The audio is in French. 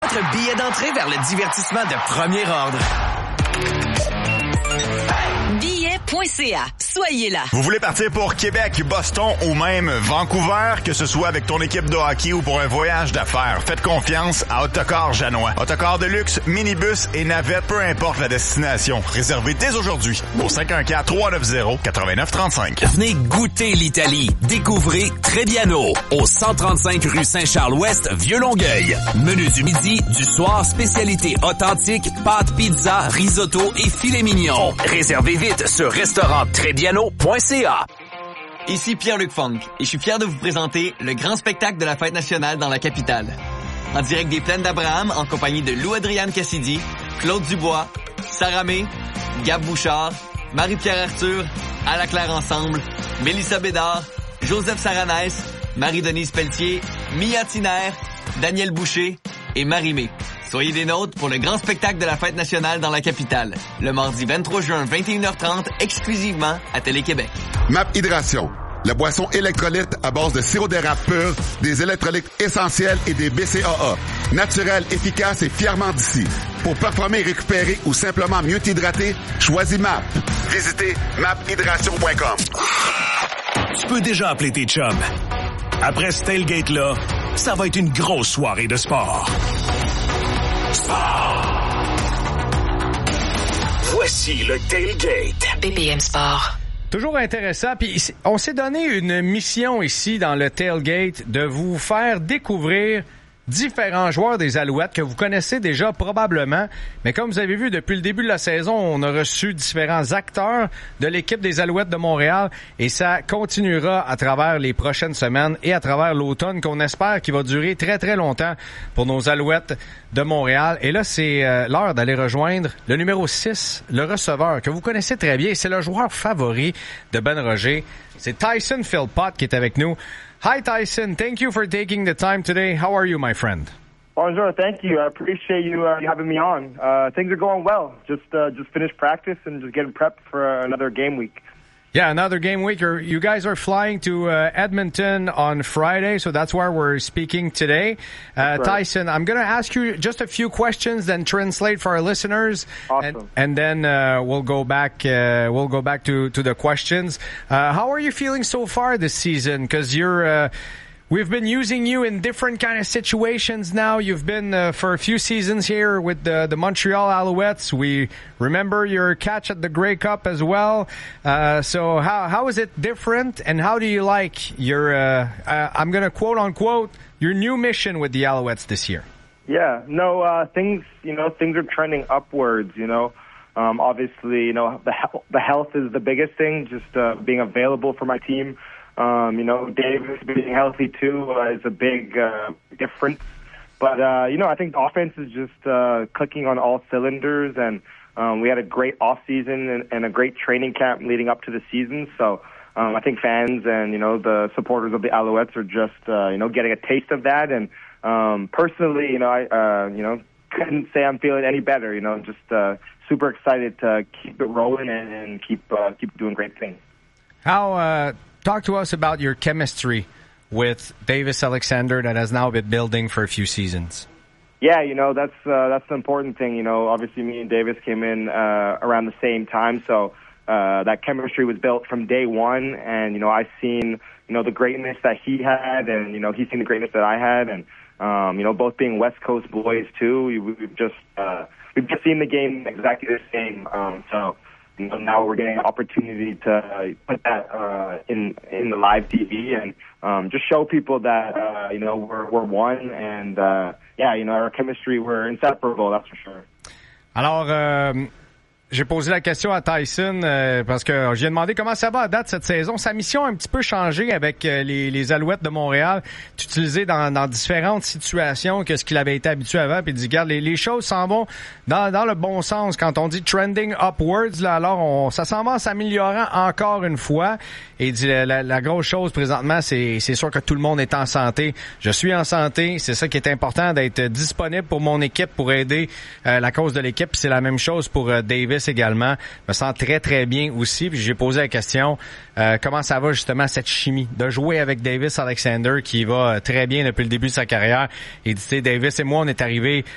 votre billet d'entrée vers le divertissement de premier ordre. Billet.ca. Soyez là. Vous voulez partir pour Québec, Boston ou même Vancouver, que ce soit avec ton équipe de hockey ou pour un voyage d'affaires, faites confiance à Autocar Janois. Autocar de luxe, minibus et navette, peu importe la destination. Réservez dès aujourd'hui au 514-390-8935. Venez goûter l'Italie. Découvrez Trebbiano au 135 rue Saint-Charles-Ouest, Vieux-Longueuil. Menu du midi, du soir, spécialité authentique, pâtes, pizza, risotto et filet mignon. Réservez vite sur restaurant-trebbiano.ca. Ici Pierre-Luc Funk et je suis fier de vous présenter le grand spectacle de la Fête nationale dans la capitale. En direct des Plaines d'Abraham en compagnie de Lou-Adrienne Cassidy, Claude Dubois, Sarah May, Gab Bouchard, Marie-Pierre Arthur, Ala Claire Ensemble, Mélissa Bédard, Joseph Saranès, Marie-Denise Pelletier, Mia Tiner, Daniel Boucher et Marie-Mé. Soyez des nôtres pour le grand spectacle de la Fête nationale dans la capitale, le mardi 23 juin, 21h30, exclusivement à Télé-Québec. MAP Hydration, la boisson électrolyte à base de sirop d'érable pur, des électrolytes essentiels et des BCAA. Naturel, efficace et fièrement d'ici. Pour performer, récupérer ou simplement mieux t'hydrater, choisis MAP. Visitez maphydration.com. Tu peux déjà appeler tes chums. Après ce tailgate-là, ça va être une grosse soirée de sport. Voici le Tailgate. BPM Sport. Toujours intéressant. Puis on s'est donné une mission ici dans le Tailgate de vous faire découvrir différents joueurs des Alouettes que vous connaissez déjà probablement. Mais comme vous avez vu, depuis le début de la saison, on a reçu différents acteurs de l'équipe des Alouettes de Montréal et ça continuera à travers les prochaines semaines et à travers l'automne qu'on espère qui va durer très, très longtemps pour nos Alouettes de Montréal. Et là, c'est l'heure d'aller rejoindre le numéro 6, le receveur, que vous connaissez très bien. C'est le joueur favori de Ben Roger. C'est Tyson Philpott qui est avec nous. Hi, Tyson. Thank you for taking the time today. How are you, my friend? Bonjour. Thank you. I appreciate you having me on. Things are going well. Just finished practice and just getting prepped for another game week. Yeah, another game week. You guys are flying to Edmonton on Friday, so that's why we're speaking today. Right. Tyson, I'm going to ask you just a few questions, then translate for our listeners, Awesome. and then we'll go back to the questions. How are you feeling so far this season? Because we've been using you in different kind of situations now. You've been for a few seasons here with the Montreal Alouettes. We remember your catch at the Grey Cup as well. So how is it different, and how do you like your, I'm going to quote unquote, your new mission with the Alouettes this year? Yeah, no, things are trending upwards, obviously, the health is the biggest thing, just being available for my team. Davis being healthy too is a big difference. But, I think the offense is just clicking on all cylinders, and we had a great off-season and a great training camp leading up to the season. So I think fans and, the supporters of the Alouettes are just, getting a taste of that. And personally, I couldn't say I'm feeling any better, just super excited to keep it rolling and keep doing great things. Talk to us about your chemistry with Davis Alexander that has now been building for a few seasons. Yeah, that's the important thing. Obviously me and Davis came in around the same time, so that chemistry was built from day one. And I seen the greatness that he had, and he's seen the greatness that I had, and both being West Coast boys too. We've just seen the game exactly the same. So. Now we're getting an opportunity to put that in the live TV and just show people that we're one, and our chemistry, we're inseparable, that's for sure. Alors, j'ai posé la question à Tyson parce que j'ai demandé comment ça va à date cette saison. Sa mission a un petit peu changé avec les Alouettes de Montréal, utilisé dans différentes situations que ce qu'il avait été habitué avant. Puis il dit, regarde, les choses s'en vont dans le bon sens. Quand on dit trending upwards, là, alors ça s'en va en s'améliorant encore une fois. Et il dit, la grosse chose présentement, c'est sûr que tout le monde est en santé. Je suis en santé. C'est ça qui est important, d'être disponible pour mon équipe, pour aider la cause de l'équipe. C'est la même chose pour Davis également. Je me sens très, très bien aussi. Puis j'ai posé la question, comment ça va justement cette chimie de jouer avec Davis Alexander qui va très bien depuis le début de sa carrière. Et tu sais, Davis et moi, on est arrivés